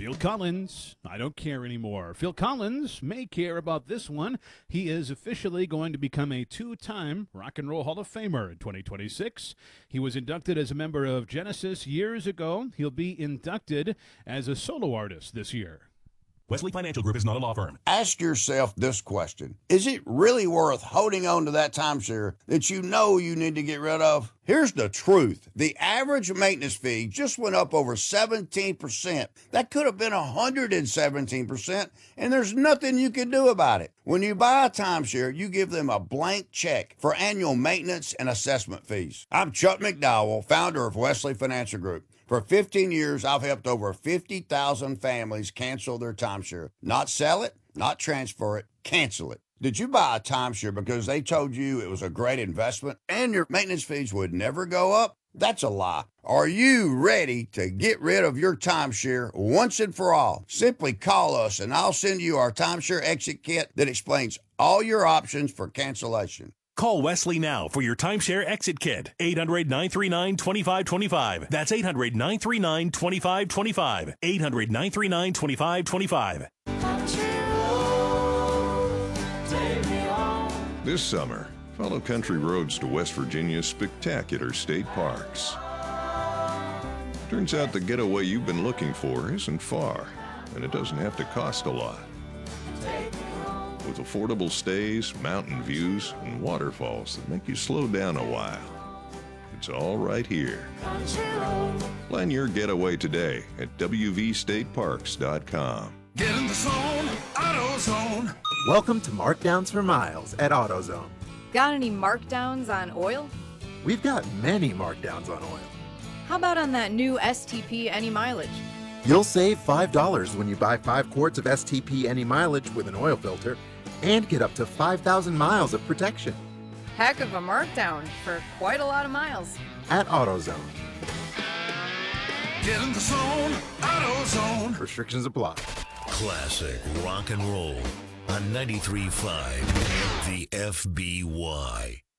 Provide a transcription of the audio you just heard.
Phil Collins, I don't care anymore. Phil Collins may care about this one. He is officially going to become a two-time Rock and Roll Hall of Famer in 2026. He was inducted as a member of Genesis years ago. He'll be inducted as a solo artist this year. Wesley Financial Group is not a law firm. Ask yourself this question. Is it really worth holding on to that timeshare that you know you need to get rid of? Here's the truth. The average maintenance fee just went up over 17%. That could have been 117%, and there's nothing you can do about it. When you buy a timeshare, you give them a blank check for annual maintenance and assessment fees. I'm Chuck McDowell, founder of Wesley Financial Group. For 15 years, I've helped over 50,000 families cancel their timeshare. Not sell it, not transfer it, cancel it. Did you buy a timeshare because they told you it was a great investment and your maintenance fees would never go up? That's a lie. Are you ready to get rid of your timeshare once and for all? Simply call us and I'll send you our timeshare exit kit that explains all your options for cancellation. Call Wesley now for your timeshare exit kit. 800-939-2525. That's 800-939-2525. 800-939-2525. This summer, follow country roads to West Virginia's spectacular state parks. Turns out the getaway you've been looking for isn't far, and it doesn't have to cost a lot. With affordable stays, mountain views, and waterfalls that make you slow down a while. It's all right here. Plan your getaway today at wvstateparks.com. Get in the zone, AutoZone. Welcome to Markdowns for Miles at AutoZone. Got any markdowns on oil? We've got many markdowns on oil. How about on that new STP Any Mileage? You'll save $5 when you buy 5 quarts of STP Any Mileage with an oil filter and get up to 5,000 miles of protection. Heck of a markdown for quite a lot of miles. At AutoZone. Get in the zone, AutoZone. Restrictions apply. Classic rock and roll on 93.5 The FBY.